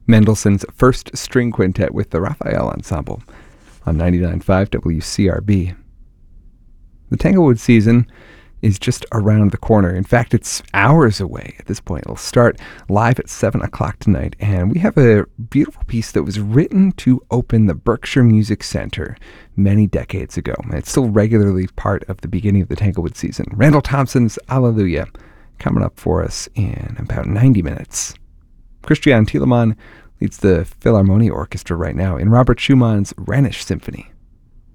Mendelssohn's First String Quintet with the Raphael Ensemble on 99.5 WCRB. The Tanglewood season is just around the corner. In fact, it's hours away at this point. It'll start live at 7 o'clock tonight, and we have a beautiful piece that was written to open the Berkshire Music Center many decades ago. It's still regularly part of the beginning of the Tanglewood season. Randall Thompson's Alleluia, coming up for us in about 90 minutes. Christian Thielemann leads the Philharmonia Orchestra right now in Robert Schumann's Rhenish Symphony.